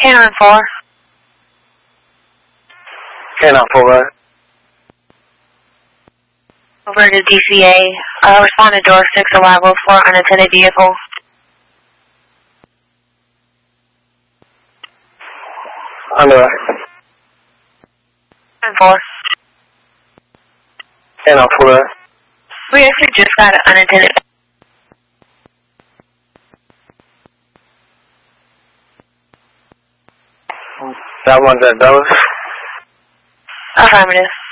Canine 4. Canine 4, right? Over to DCA. Respond to door 6, arrival for unattended vehicle. On the right. Canine 4. Canine 4, right? We actually just got an unattended. That one's at Dallas? Affirmative.